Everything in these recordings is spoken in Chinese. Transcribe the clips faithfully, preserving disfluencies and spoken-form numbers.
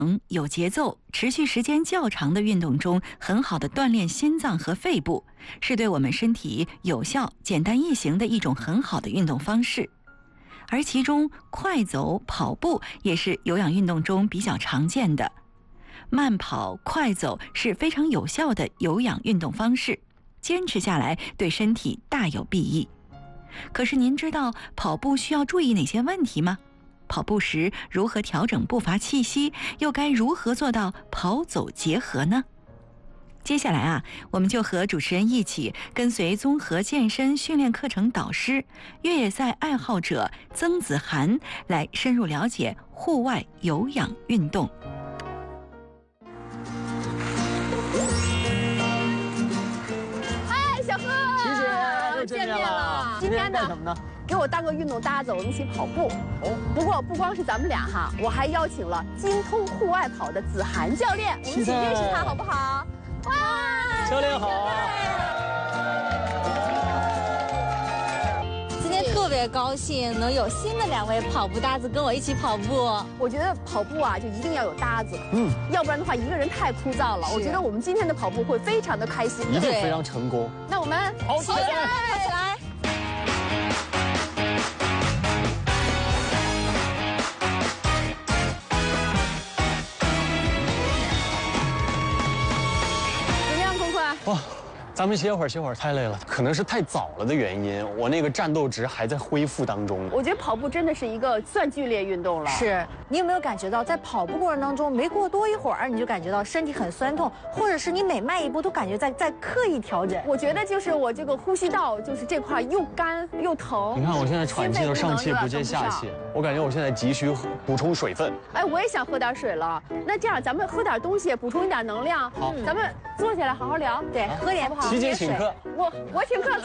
有节奏、持续时间较长的运动中，很好的锻炼心脏和肺部，是对我们身体有效、简单易行的一种很好的运动方式。而其中，快走、跑步也是有氧运动中比较常见的。慢跑、快走是非常有效的有氧运动方式，坚持下来对身体大有裨益。可是您知道跑步需要注意哪些问题吗？跑步时如何调整步伐气息，又该如何做到跑走结合呢？接下来啊，我们就和主持人一起跟随综合健身训练课程导师、越野赛爱好者曾子涵来深入了解户外有氧运动。 嗨，小贺， 琪姐又见面了。今天呢， 干什么呢？ 给我当个运动搭子，我们一起跑步。 哦， 不过不光是咱们俩哈，我还邀请了精通户外跑的子涵教练，我们一起认识他好不好？哇， 教练好。 今天特别高兴能有新的两位跑步搭子跟我一起跑步。 我觉得跑步啊，就一定要有搭子，嗯，要不然的话一个人太枯燥了。我觉得我们今天的跑步会非常的开心， 一定非常成功。 那我们跑起来， 跑起来！ 怎么样，坤坤？ 哇，咱们歇会儿，歇会儿，太累了。可能是太早了的原因，我那个战斗值还在恢复当中。 我觉得跑步真的是一个算剧烈运动了。 是你有没有感觉到，在跑步过程当中，没过多一会儿，你就感觉到身体很酸痛，或者是你每迈一步都感觉在在刻意调整？ 我觉得就是我这个呼吸道就是这块又干又疼。 你看我现在喘气都上气不接下气，我感觉我现在急需补充水分。 哎，我也想喝点水了。那这样咱们喝点东西，补充一点能量。 好， 咱们坐下来好好聊。 对，喝点不好。 琪姐请客。 我我请客，走。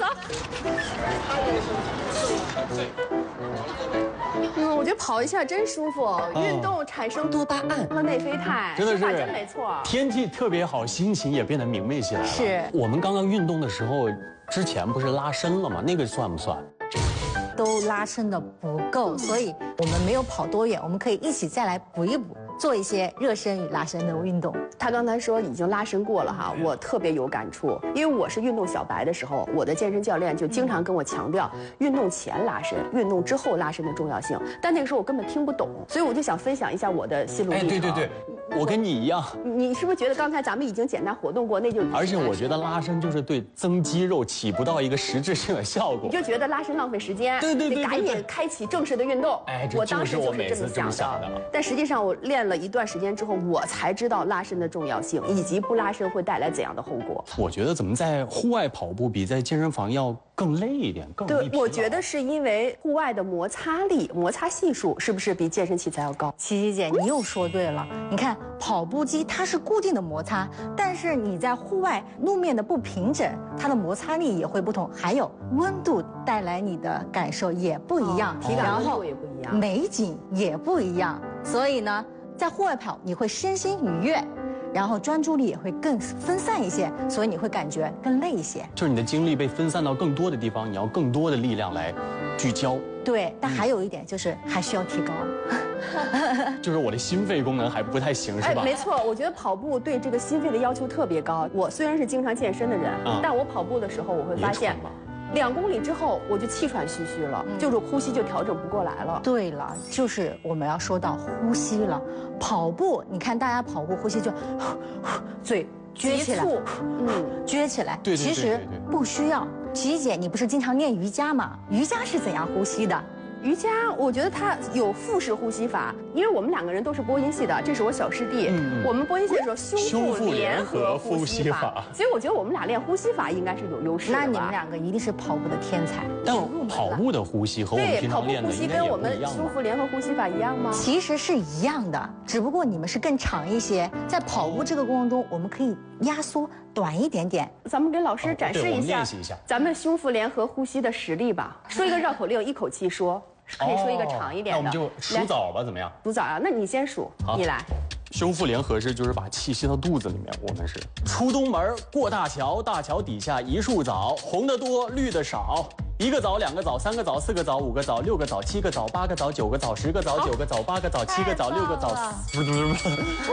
嗯，我觉得跑一下真舒服，运动产生多巴胺和内啡肽， 真的是真没错。 天气特别好，心情也变得明媚起来了。 是我们刚刚运动的时候，之前不是拉伸了吗？那个算不算？ 都拉伸的不够，所以我们没有跑多远，我们可以一起再来补一补，做一些热身与拉伸的运动。 他刚才说已经拉伸过了哈，我特别有感触，因为我是运动小白的时候，我的健身教练就经常跟我强调运动前拉伸、运动之后拉伸的重要性，但那个时候我根本听不懂，所以我就想分享一下我的心路历程。 哎，对对对。我跟你一样， 你是不是觉得刚才咱们已经简单活动过，那就？ 而且我觉得拉伸就是对增肌肉起不到一个实质性的效果。 你就觉得拉伸浪费时间， 对对对， 得赶紧开启正式的运动。 哎， 我当时就是这么想的。但实际上我练了一段时间之后，我才知道拉伸的重要性，以及不拉伸会带来怎样的后果。 我觉得怎么在户外跑步比在健身房要更累一点，更对，我觉得是因为户外的摩擦力、摩擦系数是不是比健身器材要高？ 琪琪姐，你又说对了。你看跑步机它是固定的摩擦，但是你在户外路面的不平整，它的摩擦力也会不同，还有温度带来你的感受也不一样， 体感温度也不一样， 美景也不一样。所以呢，在户外跑你会身心愉悦，然后专注力也会更分散一些，所以你会感觉更累一些。 就是你的精力被分散到更多的地方，你要更多的力量来聚焦。 对，但还有一点就是还需要提高。 就是我的心肺功能还不太行，是吧？ 哎，没错，我觉得跑步对这个心肺的要求特别高。我虽然是经常健身的人，嗯、但我跑步的时候，我会发现，两公里之后我就气喘吁吁了，嗯、就是呼吸就调整不过来了。 对了，就是我们要说到呼吸了。跑步，你看大家跑步呼吸就嘴撅起来，嗯，撅起来。 对对对对对， 其实不需要。琪姐，你不是经常练瑜伽吗？瑜伽是怎样呼吸的？ 瑜伽，我觉得它有腹式呼吸法，因为我们两个人都是播音系的，这是我小师弟。嗯、我们播音系的时候，胸腹联合呼吸法，所以我觉得我们俩练呼吸法应该是有优势的。 那你们两个一定是跑步的天才。 但跑步的呼吸和我们平常练的应该也不一样。对，跑步呼吸跟我们胸腹联合呼吸法一样吗？ 其实是一样的，只不过你们是更长一些。在跑步这个过程中，我们可以压缩短一点点。 咱们给老师展示一下， 练习一下咱们胸腹联合呼吸的实力吧。说一个绕口令，一口气说。可以说一个长一点的， 那我们就数枣吧，怎么样？ 数枣啊，那你先数，你来。 胸腹联合是就是把气吸到肚子里面，我们是出东门过大桥，大桥底下一束枣，红的多，绿的少。一个枣，两个枣，三个枣，四个枣，五个枣，六个枣，七个枣，八个枣，九个枣，十个枣，九个枣，八个枣，七个枣，六个枣。不是不是不是。